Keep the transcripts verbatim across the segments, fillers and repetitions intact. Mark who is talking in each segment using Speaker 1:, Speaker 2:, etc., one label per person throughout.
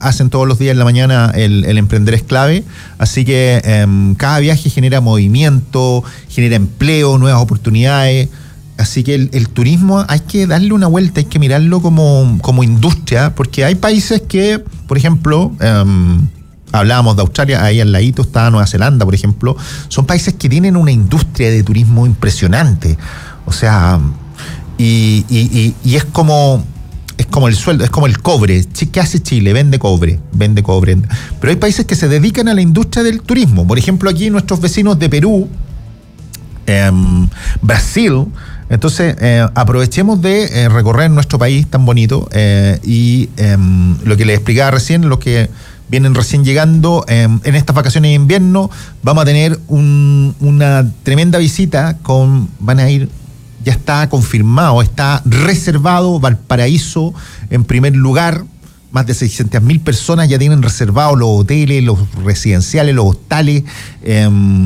Speaker 1: hacen todos los días en la mañana el, el emprender es clave, así que eh, cada viaje genera movimiento, genera empleo, nuevas oportunidades, así que el, el turismo hay que darle una vuelta, hay que mirarlo como, como industria, porque hay países que, por ejemplo, eh, hablábamos de Australia, ahí al ladito está Nueva Zelanda, por ejemplo, son países que tienen una industria de turismo impresionante, o sea, y, y, y, y es como... es como el sueldo, es como el cobre. ¿Qué hace Chile? Vende cobre, vende cobre. Pero hay países que se dedican a la industria del turismo. Por ejemplo, aquí nuestros vecinos de Perú, eh, Brasil. Entonces, eh, aprovechemos de eh, recorrer nuestro país tan bonito eh, y eh, lo que les explicaba recién, los que vienen recién llegando, eh, en estas vacaciones de invierno vamos a tener un, una tremenda visita con, van a ir... ya está confirmado, está reservado Valparaíso en primer lugar, más de seiscientas mil personas ya tienen reservados los hoteles, los residenciales, los hostales. Eh,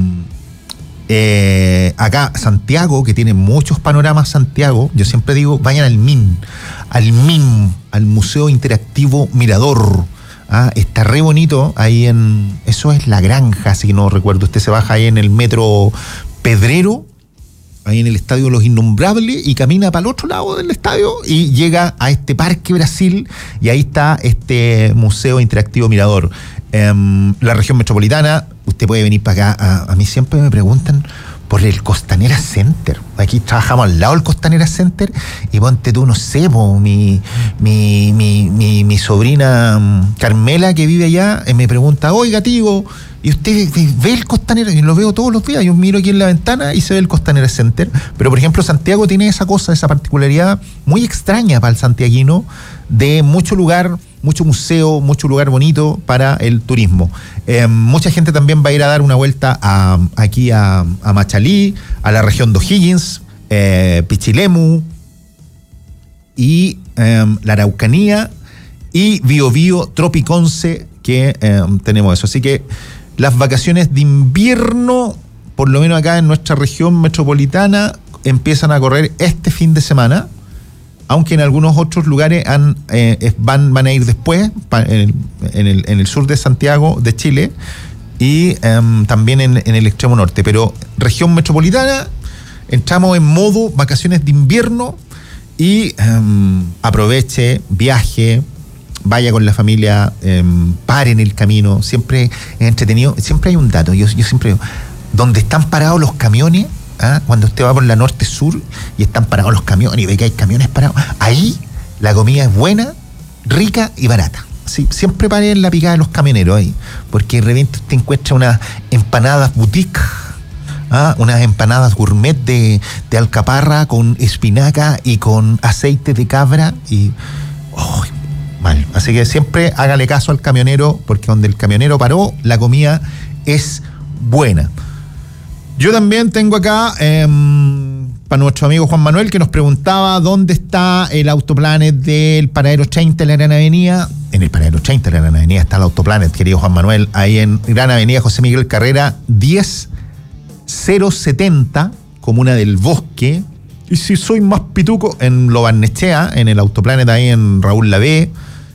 Speaker 1: eh, acá Santiago, que tiene muchos panoramas Santiago, yo siempre digo, vayan al M I M, al M I M, al Museo Interactivo Mirador. Ah, está re bonito ahí en, eso es La Granja, si no recuerdo, usted se baja ahí en el metro Pedrero, ahí en el Estadio Los Innombrables, y camina para el otro lado del estadio y llega a este Parque Brasil, y ahí está este Museo Interactivo Mirador. Eh, la región metropolitana, usted puede venir para acá. A, a mí siempre me preguntan por el Costanera Center. Aquí trabajamos al lado del Costanera Center, y ponte tú, no sé, po, mi, mi, mi, mi, mi sobrina Carmela, que vive allá, eh, me pregunta, oiga, tío, ¿y usted ve el Costanera? Y lo veo todos los días, yo miro aquí en la ventana y se ve el Costanera Center. Pero, por ejemplo, Santiago tiene esa cosa, esa particularidad muy extraña para el santiaguino, de mucho lugar, mucho museo, mucho lugar bonito para el turismo. Eh, mucha gente también va a ir a dar una vuelta a, aquí a, a Machalí, a la región de O'Higgins, eh, Pichilemu y eh, la Araucanía y Biobío, Tropiconce, que eh, tenemos eso. Así que las vacaciones de invierno, por lo menos acá en nuestra región metropolitana, empiezan a correr este fin de semana, aunque en algunos otros lugares han, eh, van, van a ir después, pa, en, en, el, en el sur de Santiago, de Chile, y eh, también en, en el extremo norte. Pero región metropolitana, entramos en modo vacaciones de invierno, y eh, aproveche, viaje, vaya con la familia, eh, pare en el camino, siempre es entretenido. Siempre hay un dato, yo, yo siempre digo, donde están parados los camiones, ¿ah? Cuando usted va por la norte-sur y están parados los camiones y ve que hay camiones parados, ahí la comida es buena, rica y barata. Sí, siempre pare en la picada de los camioneros ahí, porque de repente usted encuentra unas empanadas boutique, ¿ah? Unas empanadas gourmet de, de alcaparra con espinaca y con aceite de cabra y... Oh, mal. Así que siempre hágale caso al camionero, porque donde el camionero paró, la comida es buena. Yo también tengo acá eh, para nuestro amigo Juan Manuel, que nos preguntaba dónde está el Autoplanet del Paradero treinta de la Gran Avenida. En el Paradero treinta de la Gran Avenida está el Autoplanet, querido Juan Manuel, ahí en Gran Avenida José Miguel Carrera diez mil setenta, comuna del Bosque. Y si soy más pituco, en Lo Barnechea, en el Autoplanet ahí en Raúl Lavé,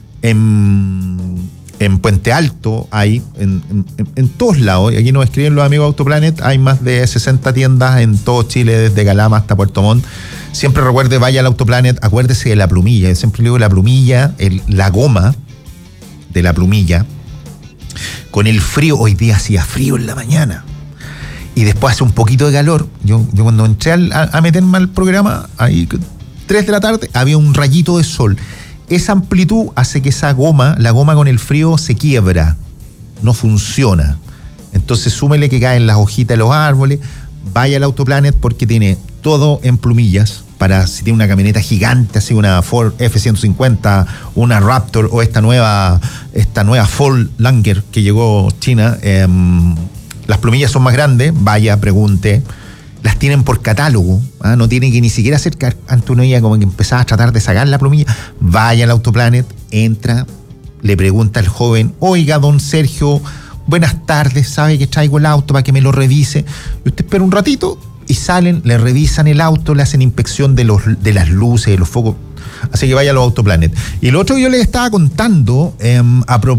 Speaker 1: en, en Puente Alto, ahí, en, en, en todos lados. Y aquí nos escriben los amigos de Autoplanet, hay más de sesenta tiendas en todo Chile, desde Calama hasta Puerto Montt. Siempre recuerde, vaya al Autoplanet, acuérdese de la plumilla. Yo siempre digo la plumilla, el, la goma de la plumilla. Con el frío, hoy día hacía frío en la mañana, y después hace un poquito de calor. Yo, yo cuando entré al, a, a meterme al programa, ahí tres de la tarde, había un rayito de sol. Esa amplitud hace que esa goma, la goma con el frío, se quiebra, no funciona. Entonces súmele que caen las hojitas de los árboles, vaya al Autoplanet, porque tiene todo en plumillas, para si tiene una camioneta gigante, así una Ford F ciento cincuenta, una Raptor, o esta nueva, esta nueva Ford Langer que llegó China. Eh, las plumillas son más grandes, vaya, pregunte. Las tienen por catálogo, ¿ah? No tiene que ni siquiera acercar ante una idea como que empezaba a tratar de sacar la plumilla. Vaya al Autoplanet, entra, le pregunta al joven, oiga, don Sergio, buenas tardes, ¿sabe que traigo el auto para que me lo revise? Y usted espera un ratito y salen, le revisan el auto, le hacen inspección de, los, de las luces, de los focos. Así que vaya a los Autoplanet. Y lo otro que yo les estaba contando, eh, a propósito